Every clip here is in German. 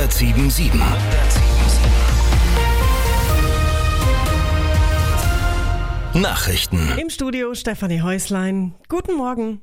107.7. Nachrichten. Im Studio Stefanie Häuslein. Guten Morgen.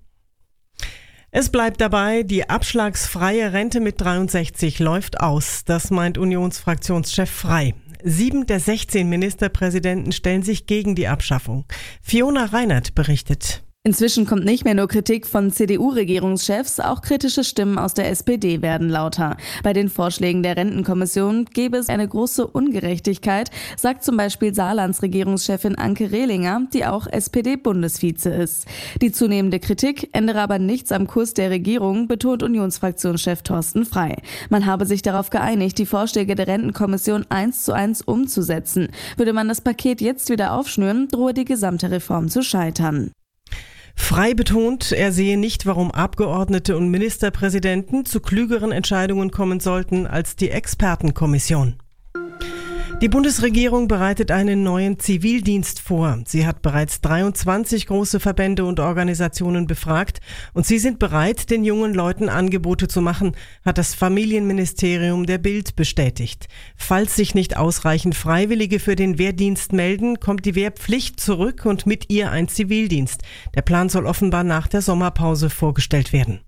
Es bleibt dabei, die abschlagsfreie Rente mit 63 läuft aus. Das meint Unionsfraktionschef Frey. 7 der 16 Ministerpräsidenten stellen sich gegen die Abschaffung. Fiona Reinert berichtet. Inzwischen kommt nicht mehr nur Kritik von CDU-Regierungschefs, auch kritische Stimmen aus der SPD werden lauter. Bei den Vorschlägen der Rentenkommission gäbe es eine große Ungerechtigkeit, sagt zum Beispiel Saarlands Regierungschefin Anke Rehlinger, die auch SPD-Bundesvize ist. Die zunehmende Kritik ändere aber nichts am Kurs der Regierung, betont Unionsfraktionschef Thorsten Frey. Man habe sich darauf geeinigt, die Vorschläge der Rentenkommission 1:1 umzusetzen. Würde man das Paket jetzt wieder aufschnüren, drohe die gesamte Reform zu scheitern. Frey betont, er sehe nicht, warum Abgeordnete und Ministerpräsidenten zu klügeren Entscheidungen kommen sollten als die Expertenkommission. Die Bundesregierung bereitet einen neuen Zivildienst vor. Sie hat bereits 23 große Verbände und Organisationen befragt und sie sind bereit, den jungen Leuten Angebote zu machen, hat das Familienministerium der Bild bestätigt. Falls sich nicht ausreichend Freiwillige für den Wehrdienst melden, kommt die Wehrpflicht zurück und mit ihr ein Zivildienst. Der Plan soll offenbar nach der Sommerpause vorgestellt werden.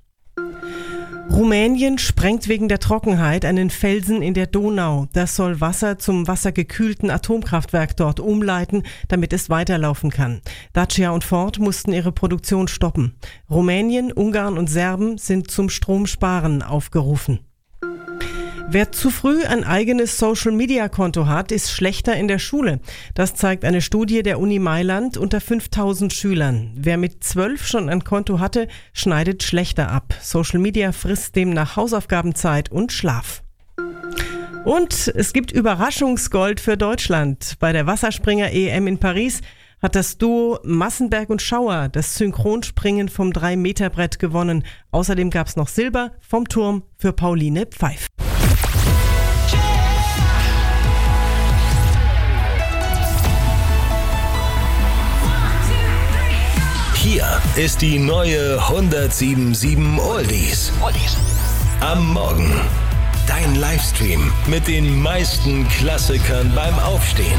Rumänien sprengt wegen der Trockenheit einen Felsen in der Donau. Das soll Wasser zum wassergekühlten Atomkraftwerk dort umleiten, damit es weiterlaufen kann. Dacia und Ford mussten ihre Produktion stoppen. Rumänien, Ungarn und Serben sind zum Stromsparen aufgerufen. Wer zu früh ein eigenes Social-Media-Konto hat, ist schlechter in der Schule. Das zeigt eine Studie der Uni Mailand unter 5000 Schülern. Wer mit 12 schon ein Konto hatte, schneidet schlechter ab. Social Media frisst demnach Hausaufgabenzeit und Schlaf. Und es gibt Überraschungsgold für Deutschland. Bei der Wasserspringer-EM in Paris hat das Duo Massenberg und Schauer das Synchronspringen vom 3-Meter-Brett gewonnen. Außerdem gab es noch Silber vom Turm für Pauline Pfeif. Hier ist die neue 107.7 Oldies. Am Morgen. Dein Livestream mit den meisten Klassikern beim Aufstehen.